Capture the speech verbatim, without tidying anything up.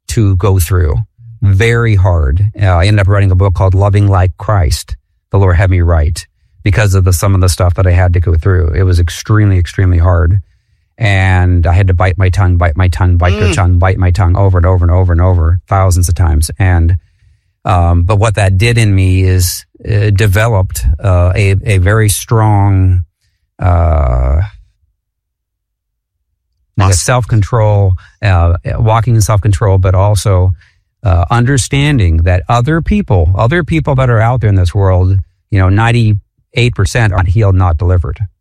to go through. Very hard. Uh, I ended up writing a book called Loving Like Christ. The Lord had me write because of the, some of the stuff that I had to go through. It was extremely, extremely hard. And I had to bite my tongue, bite my tongue, bite mm. my tongue, bite my tongue over and over and over and over, thousands of times. And, um, but what that did in me is uh, developed uh, a, a very strong, uh, like a self-control, uh, walking in self-control, but also uh, understanding that other people, other people that are out there in this world, you know, ninety-eight percent are healed, not delivered.